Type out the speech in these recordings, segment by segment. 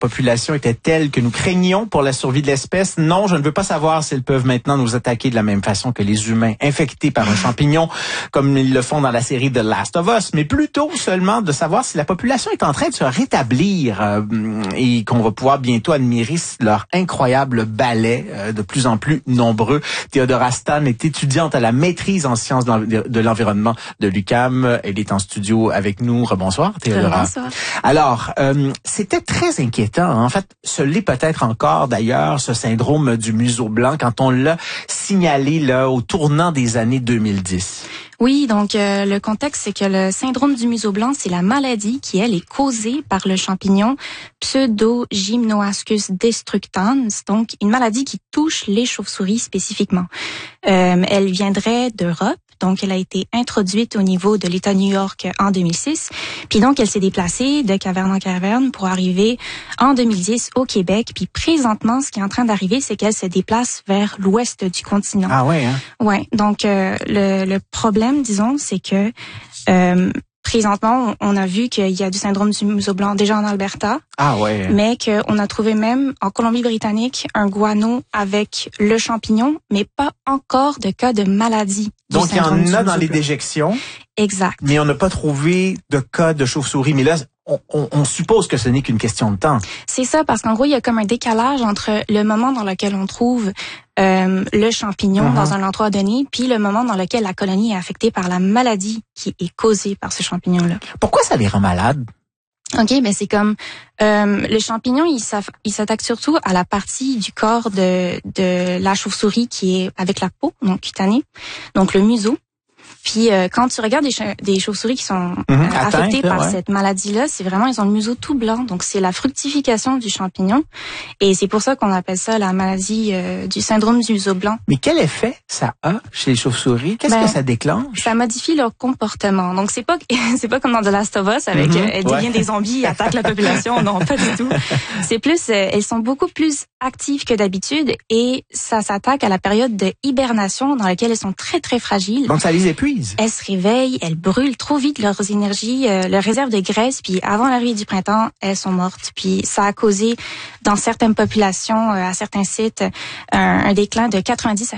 population était telle que nous craignions pour la survie de l'espèce? Non, je ne veux pas savoir s'ils peuvent maintenant nous attaquer de la même façon que les humains infectés par un champignon, comme ils le font dans la série The Last of Us, mais plutôt seulement de savoir si la population est en train de se rétablir et qu'on va pouvoir bientôt admirer leur incroyable ballet de plus en plus nombreux. Théodora Stan est étudiante à la maîtrise en sciences de l'environnement de l'UQAM. Elle est en studio avec nous. Rebonsoir, Théodora. Bonsoir. Alors, c'était très inquiétant. En fait, ce l'est peut-être encore d'ailleurs, ce syndrome du museau blanc, quand on l'a signalé là au tournant des années 2010. Oui, donc le contexte, c'est que le syndrome du museau blanc, c'est la maladie qui, elle, est causée par le champignon Pseudogymnoascus destructans, donc une maladie qui touche les chauves-souris spécifiquement. Elle viendrait d'Europe. Donc, elle a été introduite au niveau de l'État de New York en 2006. Puis donc, elle s'est déplacée de caverne en caverne pour arriver en 2010 au Québec. Puis présentement, ce qui est en train d'arriver, c'est qu'elle se déplace vers l'ouest du continent. Ah ouais, hein? Ouais. Donc, le problème, disons, c'est que présentement, on a vu qu'il y a du syndrome du museau blanc déjà en Alberta. Ah ouais. Mais qu'on a trouvé même en Colombie-Britannique un guano avec le champignon, mais pas encore de cas de maladie. Donc, il y en a dans les déjections. Exact. Mais on n'a pas trouvé de cas de chauve-souris. Mais là, on suppose que ce n'est qu'une question de temps. C'est ça, parce qu'en gros, il y a comme un décalage entre le moment dans lequel on trouve le champignon dans un endroit donné, puis le moment dans lequel la colonie est affectée par la maladie qui est causée par ce champignon-là. Pourquoi ça les rend malades? OK, ben c'est comme le champignon, il s'attaque surtout à la partie du corps de la chauve-souris qui est avec la peau, donc cutanée, donc le museau. Puis quand tu regardes des chauves-souris qui sont affectées par cette maladie-là, c'est vraiment, ils ont le museau tout blanc. Donc c'est la fructification du champignon. Et c'est pour ça qu'on appelle ça la maladie du syndrome du museau blanc. Mais quel effet ça a chez les chauves-souris? Qu'est-ce que ça déclenche? Ça modifie leur comportement. Donc c'est pas comme dans The Last of Us avec elles deviennent des zombies, attaquent la population. Non, pas du tout. C'est plus, elles sont beaucoup plus actives que d'habitude et ça s'attaque à la période de hibernation dans laquelle elles sont très très fragiles. Donc ça les épuise. Elles se réveillent, elles brûlent trop vite leurs énergies, leurs réserves de graisse, puis avant l'arrivée du printemps, elles sont mortes. Puis ça a causé, dans certaines populations, à certains sites, un déclin de 90 à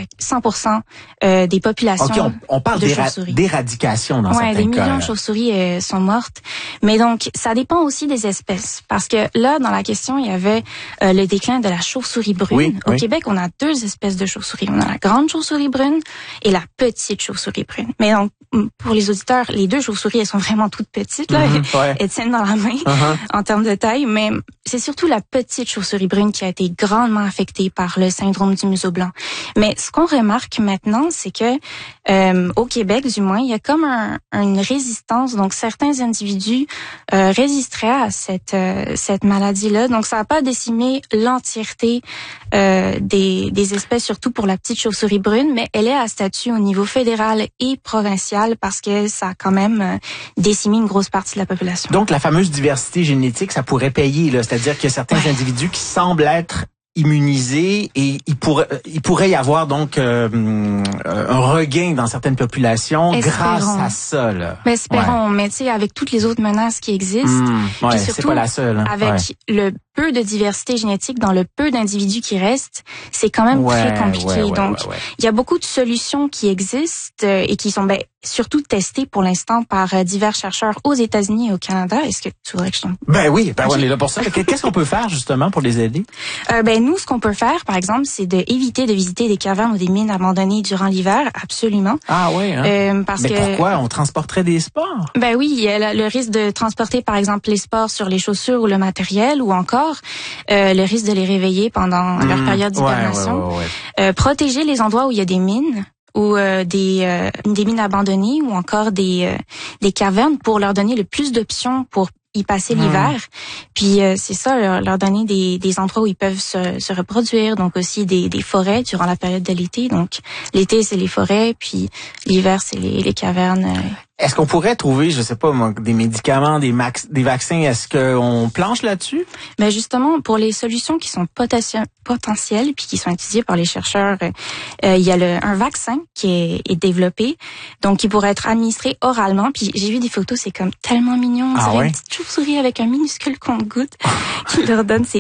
100% des populations. OK, on parle d'éradication dans certains cas. Oui, des millions de chauves-souris sont mortes. Mais donc, ça dépend aussi des espèces. Parce que là, dans la question, il y avait le déclin de la chauve-souris brune. Au Québec, on a deux espèces de chauves-souris. On a la grande chauve-souris brune et la petite chauve-souris brune. Mais donc, pour les auditeurs, les deux chauves-souris, elles sont vraiment toutes petites, là. Elles tiennent dans la main en termes de taille. Mais c'est surtout la petite chauve-souris brune qui a été grandement affectée par le syndrome du museau blanc. Mais ce qu'on remarque maintenant, c'est que au Québec, du moins, il y a comme une résistance. Donc, certains individus résisteraient à cette maladie-là. Donc, ça n'a pas décimé l'entièreté des espèces, surtout pour la petite chauve-souris brune, mais elle est à statut au niveau fédéral et provincial parce que ça a quand même décimé une grosse partie de la population. Donc, la fameuse diversité génétique, ça pourrait payer, là. C'est-à-dire qu'il y a certains individus qui semblent être immunisés et il pourrait y avoir donc un regain dans certaines populations grâce à ça, là. Mais espérons, mais tu sais, avec toutes les autres menaces qui existent, puis surtout, c'est pas la seule, hein. Avec le peu de diversité génétique dans le peu d'individus qui restent, c'est quand même très compliqué. Donc, il y a beaucoup de solutions qui existent et qui sont surtout testées pour l'instant par divers chercheurs aux États-Unis et au Canada. Est-ce que tu voudrais que je t'en... Oui, on est là pour ça. Qu'est-ce qu'on peut faire justement pour les aider? Nous, ce qu'on peut faire, par exemple, c'est d'éviter de visiter des cavernes ou des mines abandonnées durant l'hiver, absolument. Ah oui, hein? Parce Mais que pourquoi? On transporterait des spores? Oui, il y a le risque de transporter, par exemple, les spores sur les chaussures ou le matériel, ou encore le risque de les réveiller pendant leur période d'hibernation. Protéger les endroits où il y a des mines ou des mines abandonnées ou encore des cavernes pour leur donner le plus d'options pour y passer l'hiver. Puis c'est ça, leur donner des endroits où ils peuvent se reproduire, donc aussi des forêts durant la période de l'été. Donc l'été, c'est les forêts, puis l'hiver, c'est les cavernes. Est-ce qu'on pourrait trouver, je sais pas, des médicaments, des vaccins? Est-ce qu'on planche là-dessus? Ben justement, pour les solutions qui sont potentielles puis qui sont étudiées par les chercheurs, il y a un vaccin qui est développé, donc qui pourrait être administré oralement. Puis j'ai vu des photos, c'est comme tellement mignon. On dirait une petite chauve-souris avec un minuscule compte-gouttes qui leur donne.